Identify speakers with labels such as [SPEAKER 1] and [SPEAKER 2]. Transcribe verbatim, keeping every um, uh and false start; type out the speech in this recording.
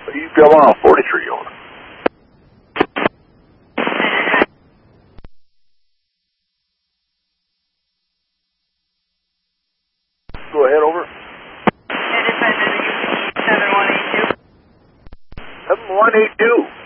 [SPEAKER 1] You go on forty-three, over. Go ahead, over.
[SPEAKER 2] seven one eight two.
[SPEAKER 1] seven one eight two.